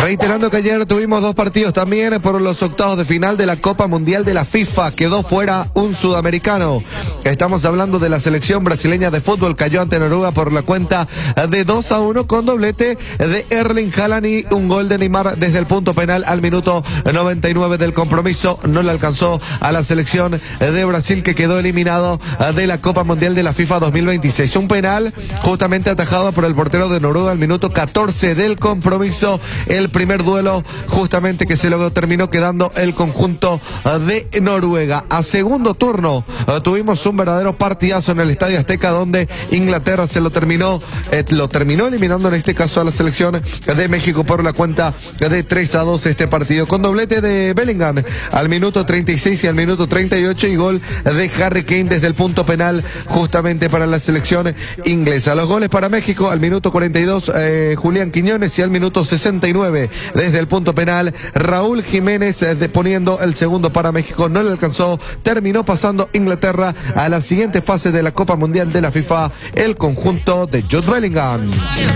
Reiterando que ayer tuvimos dos partidos también por los octavos de final de la Copa Mundial de la FIFA. Quedó fuera un sudamericano. Estamos hablando de la selección brasileña de fútbol. Cayó ante Noruega por la cuenta de 2-1 con doblete de Erling Haaland y un gol de Neymar desde el punto penal al minuto 99 del compromiso. No le alcanzó a la selección de Brasil, que quedó eliminado de la Copa Mundial de la FIFA 2026. Un penal justamente atajado por el portero de Noruega al minuto 14 del compromiso. El primer duelo justamente que se logró, terminó quedando el conjunto de Noruega. A segundo turno tuvimos un verdadero partidazo en el Estadio Azteca, donde Inglaterra se lo terminó eliminando en este caso a la selección de México por la cuenta de 3-2 este partido, con doblete de Bellingham al minuto 36 y al minuto 38 y gol de Harry Kane desde el punto penal justamente para la selección inglesa. Los goles para México al minuto 42 Julián Quiñones y al minuto 69 desde el punto penal Raúl Jiménez poniendo el segundo para México. No le alcanzó, terminó pasando Inglaterra a la siguiente fase de la Copa Mundial de la FIFA, el conjunto de Jude Bellingham.